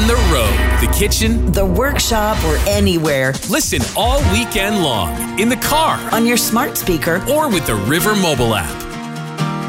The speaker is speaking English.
the road, the kitchen, the workshop, or anywhere. Listen all weekend long in the car, on your smart speaker, or with the River mobile app.